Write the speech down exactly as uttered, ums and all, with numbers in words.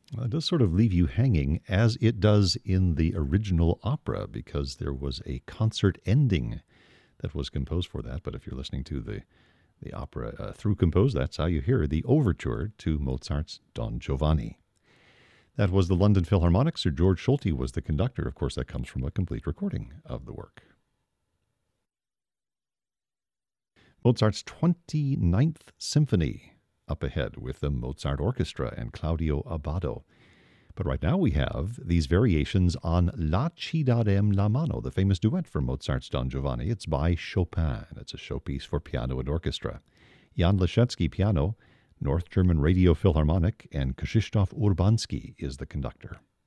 Well, it does sort of leave you hanging, as it does in the original opera, because there was a concert ending that was composed for that. But if you're listening to the, the opera uh, through composed, that's how you hear the overture to Mozart's Don Giovanni. That was the London Philharmonic. Sir George Solti was the conductor. Of course, that comes from a complete recording of the work. Mozart's twenty-ninth Symphony up ahead with the Mozart Orchestra and Claudio Abbado. But right now we have these variations on La Ci darem la mano, the famous duet from Mozart's Don Giovanni. It's by Chopin. It's a showpiece for piano and orchestra. Jan Leschetski, piano, North German Radio Philharmonic, and Krzysztof Urbanski is the conductor.